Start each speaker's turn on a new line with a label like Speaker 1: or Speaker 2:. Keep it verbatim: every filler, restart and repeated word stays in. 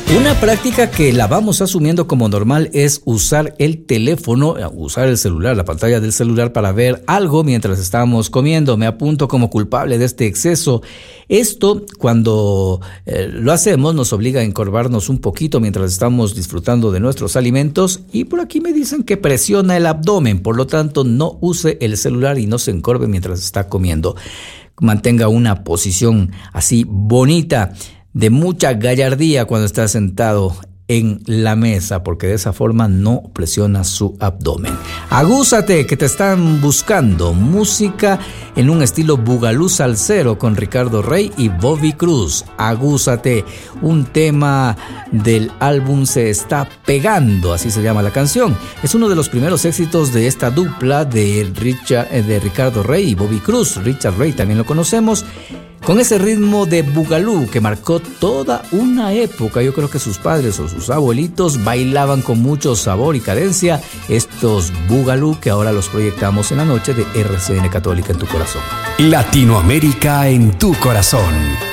Speaker 1: Una práctica que la vamos asumiendo como normal es usar el teléfono, usar el celular, la pantalla del celular para ver algo mientras estamos comiendo. Me apunto como culpable de este exceso. Esto, cuando eh, lo hacemos, nos obliga a encorvarnos un poquito mientras estamos disfrutando de nuestros alimentos, y por aquí me dicen que presiona el abdomen. Por lo tanto, no use el celular y no se encorve mientras está comiendo. Mantenga una posición así bonita, de mucha gallardía cuando está sentado en la mesa, porque de esa forma no presiona su abdomen. Agúzate, que te están buscando. Música en un estilo bugalú salsero con Ricardo Rey y Bobby Cruz. Agúzate, un tema del álbum Se Está Pegando, así se llama la canción. Es uno de los primeros éxitos de esta dupla de, Richard, de Ricardo Rey y Bobby Cruz. Richard Rey también lo conocemos, con ese ritmo de bugalú que marcó toda una época. Yo creo que sus padres o sus abuelitos bailaban con mucho sabor y cadencia estos bugalú que ahora los proyectamos en la noche de R C N Católica en tu corazón.
Speaker 2: Latinoamérica en tu corazón.